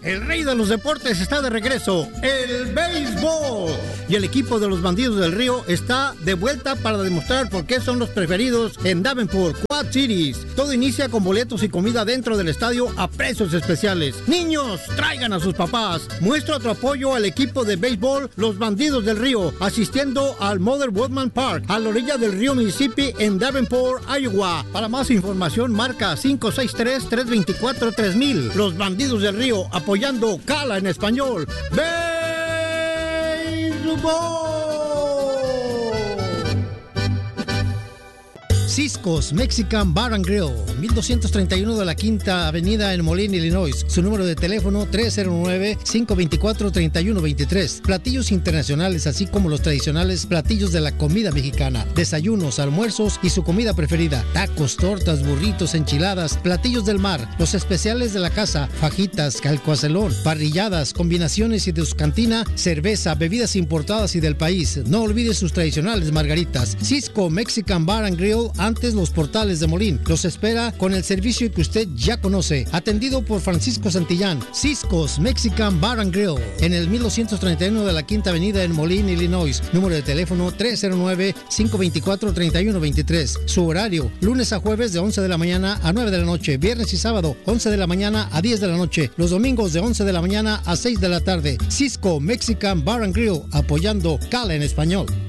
El rey de los deportes está de regreso, el béisbol. Y el equipo de los Bandidos del Río está de vuelta para demostrar por qué son los preferidos en Davenport, Quad Cities. Todo inicia con boletos y comida dentro del estadio a precios especiales. Niños, traigan a sus papás. Muestra tu apoyo al equipo de béisbol Los Bandidos del Río, asistiendo al Mother Woodman Park, a la orilla del río Mississippi en Davenport, Iowa. Para más información, marca 563-324-3000. Los Bandidos del Río, apoyando Cala en español. ¡Béisbol! Cisco's Mexican Bar and Grill, 1231 de la Quinta Avenida en Moline, Illinois. Su número de teléfono 309-524-3123. Platillos internacionales, así como los tradicionales platillos de la comida mexicana. Desayunos, almuerzos y su comida preferida. Tacos, tortas, burritos, enchiladas, platillos del mar. Los especiales de la casa, fajitas, calcoacelón, parrilladas, combinaciones y de su cantina, cerveza, bebidas importadas y del país. No olvide sus tradicionales margaritas. Cisco Mexican Bar and Grill, antes Los Portales de Molín. Los espera con el servicio que usted ya conoce. Atendido por Francisco Santillán. Cisco's Mexican Bar and Grill, en el 1231 de la Quinta Avenida en Molín, Illinois. Número de teléfono 309-524-3123. Su horario, lunes a jueves de 11 de la mañana a 9 de la noche. Viernes y sábado, 11 de la mañana a 10 de la noche. Los domingos de 11 de la mañana a 6 de la tarde. Cisco Mexican Bar and Grill, apoyando Cala en español.